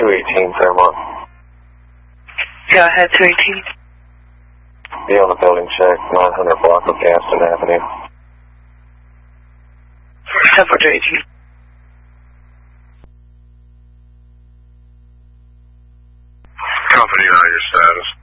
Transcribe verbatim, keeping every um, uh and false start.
two eighteen, Fairmont. Go ahead, two eighteen. Be on the building check, nine hundred block of Gaston Avenue. ten four two eighteen. Company, on your status.